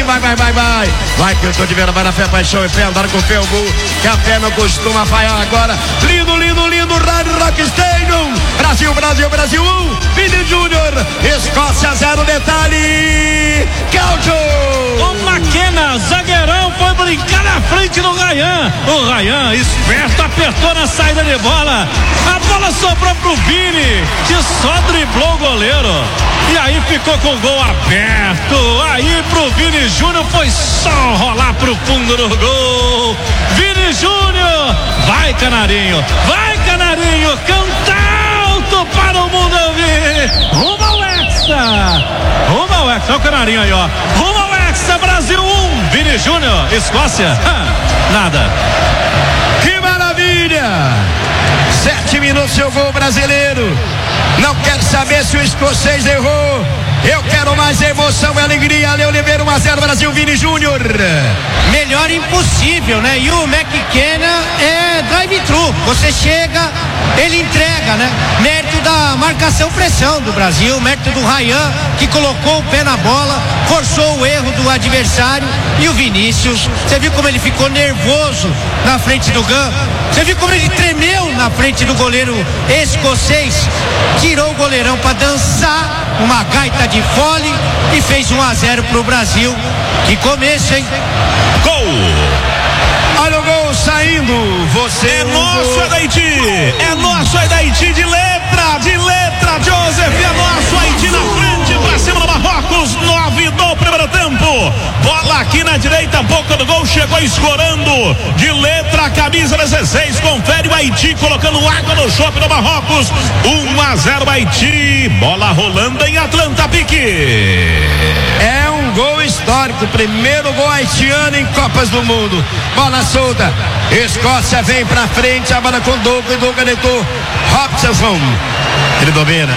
assim, vai. Vai que eu tô de vera, vai na fé, paixão e fé, andar com fé, o gol, que a fé não costuma falhar agora. Lindo, Rádio Rock Stadium. Brasil 1, Vini Júnior, Escócia 0, detalhe, Cláudio. O McKenna, zagueirão, foi brincar na frente do Ryan. O Ryan, esperto, apertou na saída de bola. A bola sobrou pro Vini, que só driblou o goleiro. E aí ficou com o gol aberto. Aí pro Vini Júnior foi só rolar pro fundo do gol. Vini Júnior, vai Canarinho, canta alto para o mundo ouvir. Rumo ao Hexa, olha o Canarinho aí, ó. Rumo ao Hexa, Brasil 1, Vini Júnior, Escócia, nada. Que maravilha! 7 minutos, seu gol brasileiro. Não quero saber se o escocês errou. Eu quero mais emoção e alegria. Ale Oliveira, 1-0 Brasil, Vini Júnior. Melhor impossível, né? E o McKenna é drive-thru. Você chega, ele entrega, né? Mérito da marcação-pressão do Brasil, mérito do Ryan, que colocou o pé na bola, forçou o erro do adversário. E o Vinícius, você viu como ele ficou nervoso na frente do Gun? Você viu como ele tremeu na frente do goleiro escocês? Tirou o goleirão para dançar uma gaita de fole e fez 1-0 pro Brasil. Que começo, hein? Gol! Olha o gol saindo. Você é nosso, é da Haiti. É nosso, é da Haiti. De letra, Joseph. É nosso, Haiti na frente, pra cima do Marrocos. 9 do primeiro tempo. Bola aqui na direita, boca do gol. Chegou escorando. De letra, camisa 16. Confere o Haiti colocando água no chope do Marrocos. 1-0 Haiti. Bola rolando em Atlanta, pique. É um gol histórico, primeiro gol haitiano em Copas do Mundo. Bola solta, Escócia vem pra frente, a bola com Douglas, deitou Robson, ele domina,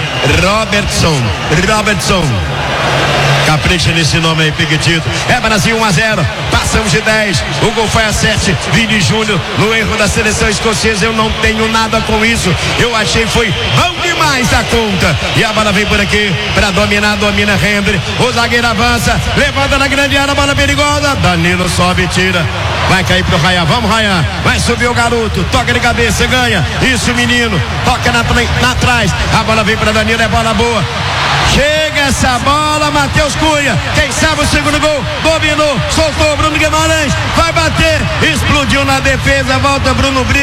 Robertson. Capricha nesse nome aí, Piquetito. É Brasil 1-0, passamos de 10. O gol foi a 7. Vini Júnior no erro da seleção escocesa. Eu não tenho nada com isso. Eu achei foi bom demais a conta. E a bola vem por aqui para dominar, domina Hendry. O zagueiro avança, levanta na grande área, bola perigosa. Danilo sobe, tira. Vai cair pro Ryan, vamos Ryan. Vai subir o garoto, toca de cabeça, ganha. Isso, menino, toca na trás. A bola vem para Danilo, é bola boa. Chega essa bola, Matheus Cunha. Quem sabe o segundo gol? Dominou, soltou Bruno Guimarães. Vai bater, explodiu na defesa. Volta Bruno Brito.